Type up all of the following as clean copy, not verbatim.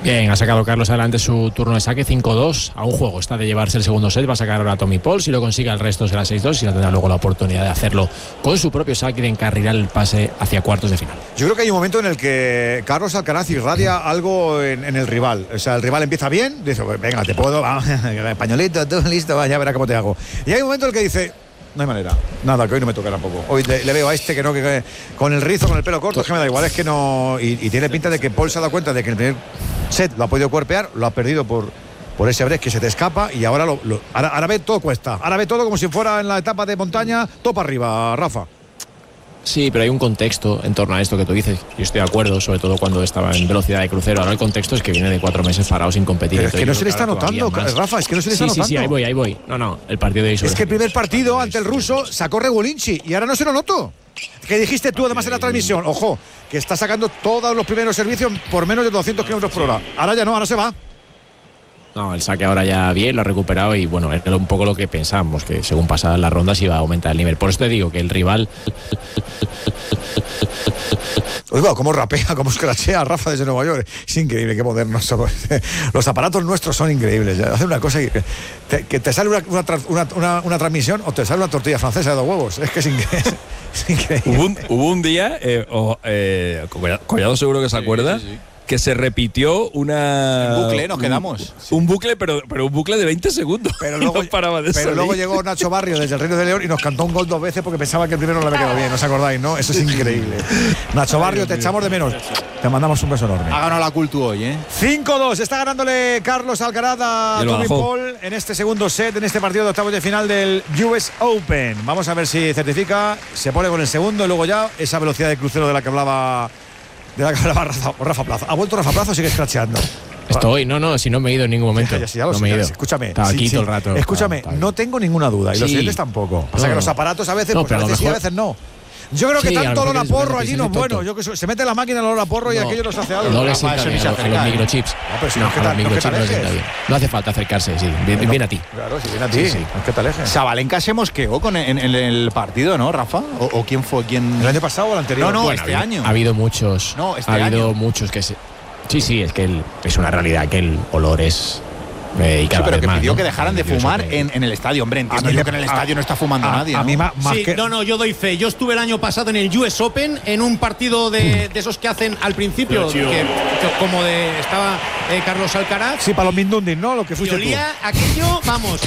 Bien, ha sacado Carlos adelante su turno de saque, 5-2, a un juego está de llevarse el segundo set, va a sacar ahora a Tommy Paul, si lo consigue el resto será 6-2 y tendrá luego la oportunidad de hacerlo con su propio saque y de encarrilar el pase hacia cuartos de final. Yo creo que hay un momento en el que Carlos Alcaraz irradia algo en el rival, o sea, el rival empieza bien, dice, venga, te puedo, españolito, tú listo, ya verás cómo te hago. Y hay un momento en el que dice, no hay manera, nada, que hoy no me toca tampoco. Hoy le veo a este que no, que con el rizo, con el pelo corto, es que me da igual, es que no. Y tiene pinta de que Paul se ha dado cuenta de que el primer set lo ha podido cuerpear, lo ha perdido por ese break que se te escapa y ahora ahora ve todo cuesta. Ahora ve todo como si fuera en la etapa de montaña, todo para arriba, Rafa. Sí, pero hay un contexto en torno a esto que tú dices. Yo estoy de acuerdo, sobre todo cuando estaba en velocidad de crucero. Ahora el contexto es que viene de 4 meses parado sin competir. Pero es que no se le está notando, Rafa, es que no se le está notando. Sí, ahí voy. No, el partido de ahí. Es que el primer partido ante el ruso sacó Regulinchi y ahora no se lo noto. ¿Qué dijiste tú además en la transmisión? Ojo, que está sacando todos los primeros servicios por menos de 200 kilómetros por hora. Ahora ya no, ahora se va. No, el saque ahora ya bien, lo ha recuperado y bueno, es un poco lo que pensábamos, que según pasadas las rondas iba a aumentar el nivel. Por eso te digo que el rival... Oiga, cómo rapea, cómo escrachea Rafa desde Nueva York. Es increíble, qué modernos somos. Los aparatos nuestros son increíbles. Hace una cosa que te sale una transmisión o te sale una tortilla francesa de 2 huevos. Es que es increíble. Hubo un día, Collado seguro que se acuerda, sí. Que se repitió un bucle, nos quedamos. Un bucle, pero un bucle de 20 segundos. Pero luego, no paraba de pero luego llegó Nacho Barrio desde el Reino de León y nos cantó un gol 2 veces porque pensaba que el primero no le había quedado bien. ¿No os acordáis, no? Eso es increíble. Nacho Barrio, te echamos de menos. Te mandamos un beso enorme. Ha ganado la Cultu hoy, ¿eh? 5-2. Está ganándole Carlos Alcaraz a Tommy Paul en este segundo set, en este partido de octavos de final del US Open. Vamos a ver si certifica. Se pone con el segundo y luego ya esa velocidad de crucero de la que hablaba Rafa Plaza. ¿Ha vuelto Rafa Plaza o sigue scratcheando? No, si no me he ido en ningún momento. No me he ido. Escúchame. Estaba aquí todo el rato. Escúchame, no tengo ninguna duda. Y los siguientes tampoco. O sea que los aparatos a veces, pues a veces sí, a veces no. Yo creo que tanto olor a porro allí no es bueno. Yo que se mete la máquina el olor a porro y aquello nos hace algo. No le sienta bien los microchips. No hace falta acercarse, sí. Bien a ti. Claro, si viene a ti. Sí. Es que te alejes. Sabalenka se mosqueó en el partido, ¿no, Rafa? ¿O quién fue? ¿El año pasado o el anterior? No, este año. Ha habido muchos. Ha habido muchos que se... Sí, es que es una realidad que el olor es... Y pero que pidió que dejaran de fumar en el estadio. Hombre, entiendo yo que en el estadio no está fumando nadie. A mí más que... yo doy fe. Yo estuve el año pasado en el US Open en un partido de esos que hacen al principio, estaba Carlos Alcaraz. Sí, para los Mindundis, ¿no? Lo que fuiste olía aquello,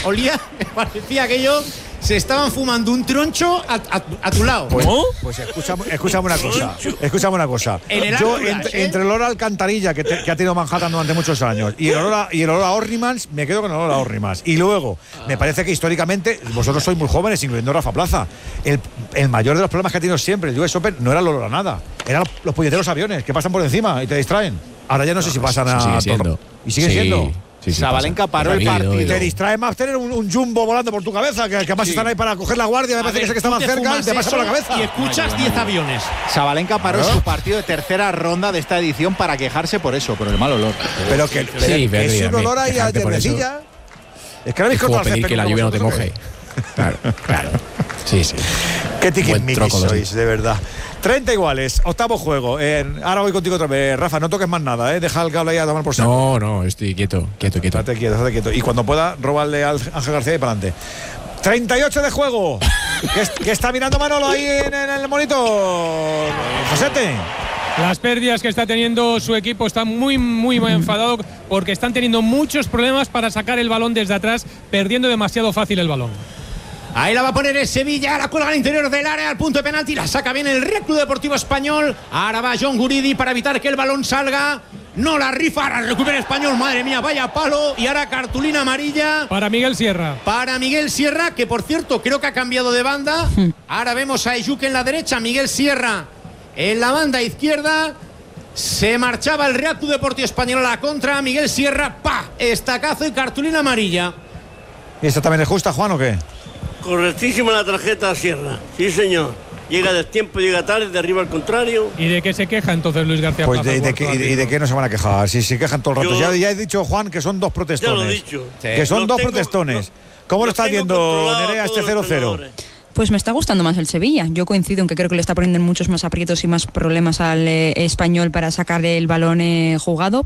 parecía aquello. Se estaban fumando un troncho a tu lado. Pues escúchame una cosa. Yo, entre el olor a alcantarilla que ha tenido Manhattan durante muchos años y el olor a Orrimans, me quedo con el olor a Orrimans. Y luego, me parece que históricamente, vosotros sois muy jóvenes, incluyendo Rafa Plaza, el mayor de los problemas que ha tenido siempre el US Open no era el olor a nada, eran los puñeteros aviones que pasan por encima y te distraen. Ahora ya no sé si pasan a... ¿Y sigue siendo? Sí, Sabalenka paró el partido. Te distrae más tener un jumbo volando por tu cabeza, que además están ahí para coger la guardia, me parece que está más cerca y te pasa por la cabeza. Y escuchas 10 aviones. Sabalenka paró su partido de tercera ronda de esta edición para quejarse por eso, por el mal olor. Pero que es un olor ahí a cervecilla. Es que ahora mismo puedo pedir que la lluvia no te moje. Claro. Sí. Qué tiquismiquis sois, de verdad. 30 iguales, octavo juego. Ahora voy contigo otra vez. Rafa, no toques más nada, deja el cable ahí a tomar por saco. No, estoy quieto. Estate quieto. Y cuando pueda, róbale al Ángel García y para adelante. 38 de juego. ¿Qué está mirando Manolo ahí en el monitor? Josete. Las pérdidas que está teniendo su equipo están muy enfadado porque están teniendo muchos problemas para sacar el balón desde atrás, perdiendo demasiado fácil el balón. Ahí la va a poner el Sevilla, la cuelga al interior del área, al punto de penalti, la saca bien el Real Club Deportivo Español. Ahora va John Guridi para evitar que el balón salga. No la rifa, ahora recupera el Español, madre mía, vaya palo. Y ahora cartulina amarilla. Para Miguel Sierra, que por cierto creo que ha cambiado de banda. Ahora vemos a Ejuke en la derecha, Miguel Sierra en la banda izquierda. Se marchaba el Real Club Deportivo Español a la contra. Miguel Sierra, estacazo y cartulina amarilla. ¿Y esta también es justa, Juan, o qué? Correctísima la tarjeta a Sierra, sí señor. Llega de tiempo, llega tarde, derriba al contrario. ¿Y de qué se queja entonces Luis García Plaza? Pues de qué no se van a quejar, si se quejan todo el rato. Ya he dicho, Juan, que son 2 protestones. Ya lo he dicho. Que son 2 protestones. ¿Cómo lo estás viendo, Nerea, este 0-0? Pues me está gustando más el Sevilla. Yo coincido en que creo que le está poniendo muchos más aprietos y más problemas al español para sacar el balón jugado.